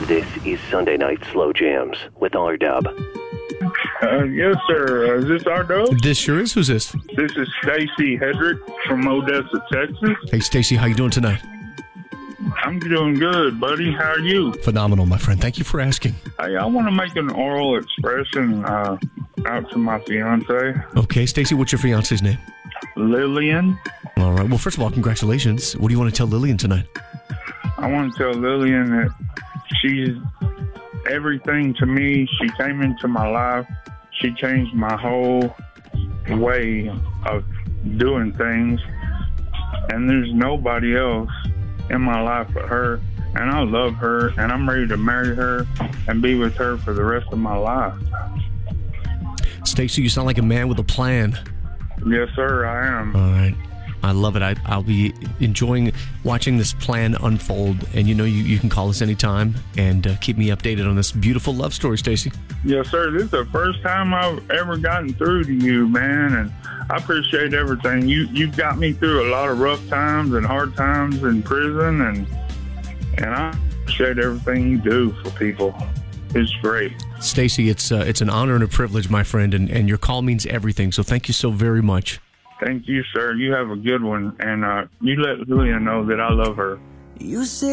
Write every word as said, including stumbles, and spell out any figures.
This is Sunday Night Slow Jams with R-Dub. Uh, yes, sir. Uh, is this R-Dub? This sure is. Who's this? This is Stacy Hedrick from Odessa, Texas. Hey, Stacy, how you doing tonight? I'm doing good, buddy. How are you? Phenomenal, my friend. Thank you for asking. Hey, I want to make an oral expression uh, out to my fiance, Okay, Stacy, what's your fiance's name? Lillian. All right. Well, first of all, congratulations. What do you want to tell Lillian tonight? I want to tell Lillian that she's everything to me. She came into my life. She changed my whole way of doing things. And there's nobody else in my life but her. And I love her. And I'm ready to marry her and be with her for the rest of my life. Stacy, you sound like a man with a plan. Yes, sir, I am. All right. I love it. I, I'll be enjoying watching this plan unfold. And you know, you, you can call us anytime and uh, keep me updated on this beautiful love story, Stacy. Yes, sir. This is the first time I've ever gotten through to you, man. And I appreciate everything. You, you've got me through a lot of rough times and hard times in prison. And, and I appreciate everything you do for people. It's great. Stacy, it's uh, it's an honor and a privilege, my friend. And, and your call means everything. So thank you so very much. Thank you, sir. You have a good one. And uh, you let Lillian know that I love her. You say